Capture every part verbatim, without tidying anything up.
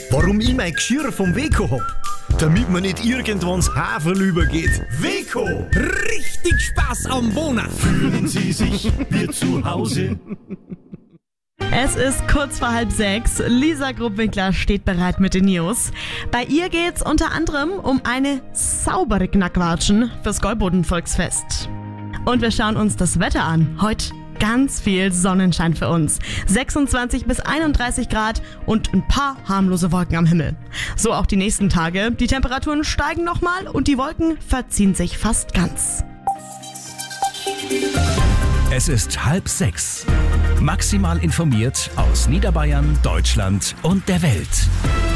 Warum ich mein Geschirr vom Weco hab? Damit man nicht irgendwann ins Haferl übergeht. Weco! Richtig Spaß am Wohnen! Fühlen Sie sich wie zu Hause? Es ist kurz vor halb sechs. Lisa Gruppwinkler steht bereit mit den News. Bei ihr geht's unter anderem um eine saubere Knackwatschen fürs Gäuboden-Volksfest. Und wir schauen uns das Wetter an. Heute ganz viel Sonnenschein für uns. sechsundzwanzig bis einunddreißig Grad und ein paar harmlose Wolken am Himmel. So auch die nächsten Tage. Die Temperaturen steigen nochmal und die Wolken verziehen sich fast ganz. Es ist halb sechs. Maximal informiert aus Niederbayern, Deutschland und der Welt.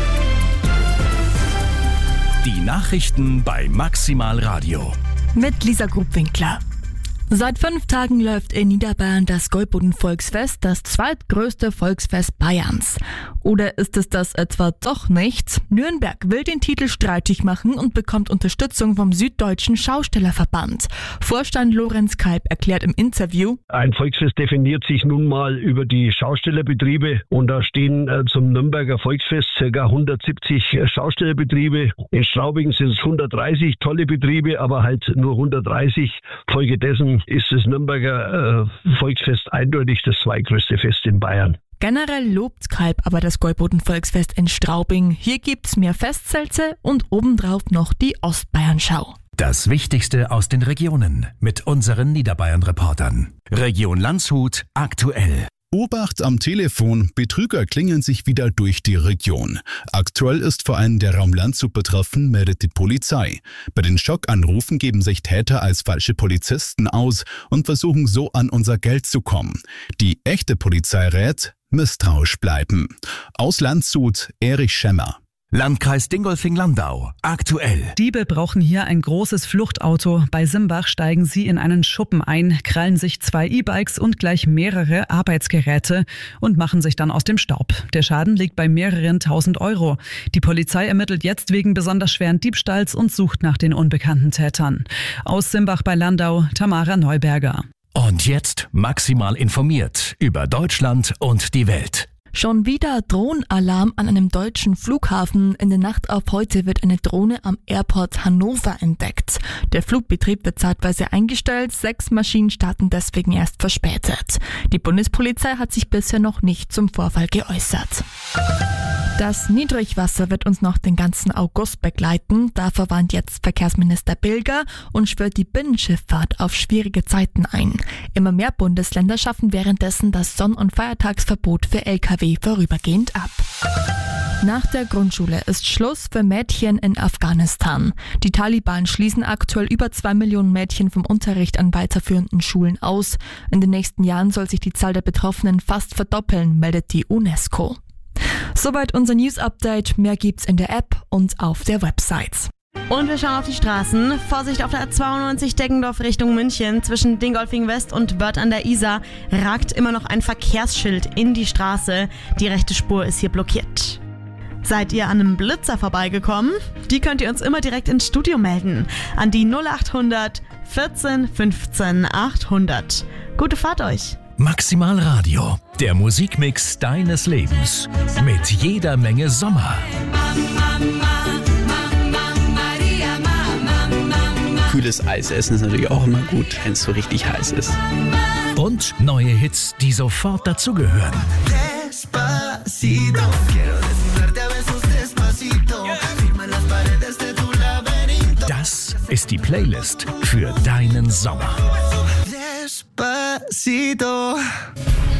Die Nachrichten bei Maximal Radio. Mit Lisa Gruppwinkler. Seit fünf Tagen läuft in Niederbayern das Gäuboden-Volksfest, das zweitgrößte Volksfest Bayerns. Oder ist es das etwa doch nicht? Nürnberg will den Titel streitig machen und bekommt Unterstützung vom Süddeutschen Schaustellerverband. Vorstand Lorenz Kalb erklärt im Interview: Ein Volksfest definiert sich nun mal über die Schaustellerbetriebe und da stehen äh, zum Nürnberger Volksfest ca. hundertsiebzig äh, Schaustellerbetriebe. In Straubing sind es hundertdreißig tolle Betriebe, aber halt nur hundertdreißig. Folgedessen ist das Nürnberger äh, Volksfest eindeutig das zweitgrößte Fest in Bayern. Generell lobt Kalb aber das Gäuboden-Volksfest in Straubing. Hier gibt's mehr Festzelte und obendrauf noch die Ostbayernschau. Das Wichtigste aus den Regionen mit unseren Niederbayern-Reportern. Region Landshut aktuell. Obacht am Telefon, Betrüger klingeln sich wieder durch die Region. Aktuell ist vor allem der Raum Landshut betroffen, meldet die Polizei. Bei den Schockanrufen geben sich Täter als falsche Polizisten aus und versuchen so an unser Geld zu kommen. Die echte Polizei rät: misstrauisch bleiben. Aus Landshut, Erich Schemmer. Landkreis Dingolfing-Landau aktuell. Diebe brauchen hier ein großes Fluchtauto. Bei Simbach steigen sie in einen Schuppen ein, krallen sich zwei E-Bikes und gleich mehrere Arbeitsgeräte und machen sich dann aus dem Staub. Der Schaden liegt bei mehreren tausend Euro. Die Polizei ermittelt jetzt wegen besonders schweren Diebstahls und sucht nach den unbekannten Tätern. Aus Simbach bei Landau, Tamara Neuberger. Und jetzt maximal informiert über Deutschland und die Welt. Schon wieder Drohnenalarm an einem deutschen Flughafen. In der Nacht auf heute wird eine Drohne am Airport Hannover entdeckt. Der Flugbetrieb wird zeitweise eingestellt, sechs Maschinen starten deswegen erst verspätet. Die Bundespolizei hat sich bisher noch nicht zum Vorfall geäußert. Das Niedrigwasser wird uns noch den ganzen August begleiten. Davor warnt jetzt Verkehrsminister Bilger und schwört die Binnenschifffahrt auf schwierige Zeiten ein. Immer mehr Bundesländer schaffen währenddessen das Sonn- und Feiertagsverbot für L K W vorübergehend ab. Nach der Grundschule ist Schluss für Mädchen in Afghanistan. Die Taliban schließen aktuell über zwei Millionen Mädchen vom Unterricht an weiterführenden Schulen aus. In den nächsten Jahren soll sich die Zahl der Betroffenen fast verdoppeln, meldet die UNESCO. Soweit unser News-Update. Mehr gibt's in der App und auf der Website. Und wir schauen auf die Straßen. Vorsicht auf der A zweiundneunzig Deggendorf Richtung München. Zwischen Dingolfing West und Wörth an der Isar ragt immer noch ein Verkehrsschild in die Straße. Die rechte Spur ist hier blockiert. Seid ihr an einem Blitzer vorbeigekommen? Die könnt ihr uns immer direkt ins Studio melden. An die null achthundert vierzehn fünfzehn achthundert. Gute Fahrt euch! Maximal Radio, der Musikmix deines Lebens. Mit jeder Menge Sommer. Kühles Eis essen ist natürlich auch immer gut, wenn es so richtig heiß ist. Und neue Hits, die sofort dazugehören. Das ist die Playlist für deinen Sommer. Despacito.